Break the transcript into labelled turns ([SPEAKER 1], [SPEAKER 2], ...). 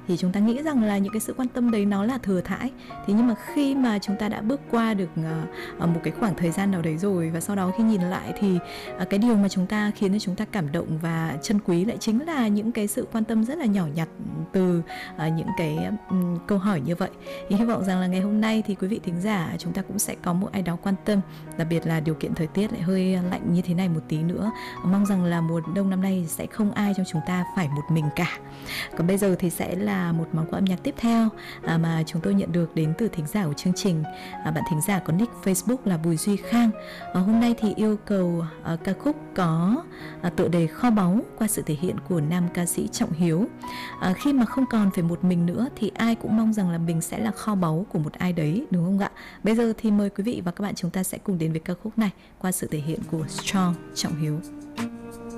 [SPEAKER 1] thì chúng ta nghĩ rằng là những cái sự quan tâm đấy nó là thừa thãi. Thế nhưng mà khi mà chúng ta đã bước qua được một cái khoảng thời gian nào đấy rồi, và sau đó khi nhìn lại thì cái điều mà khiến cho chúng ta cảm động và trân quý lại chính là những cái sự quan tâm rất là nhỏ nhặt từ những cái câu hỏi như vậy. Thì hy vọng rằng là ngày hôm nay thì quý vị thính giả chúng ta cũng sẽ có một ai đó quan tâm, đặc biệt là điều kiện thời tiết lại hơi lạnh như thế này một tí nữa. Mong rằng là mùa đông năm nay sẽ không ai trong chúng ta phải một mình cả. Còn bây giờ thì sẽ là một món quà âm nhạc tiếp theo mà chúng tôi nhận được đến từ thính giả của chương trình. Bạn thính giả có nick Facebook là Bùi Duy Khang. Hôm nay thì yêu cầu ca khúc có tựa đề Kho Báu qua sự thể hiện của nam ca sĩ Trọng Hiếu. Khi mà không còn phải một mình nữa thì ai cũng mong rằng là mình sẽ là kho báu của một ai đấy, đúng không ạ? Bây giờ thì mời quý vị và các bạn chúng ta sẽ cùng đến với ca khúc này qua sự thể hiện của Strong Trọng Hiếu.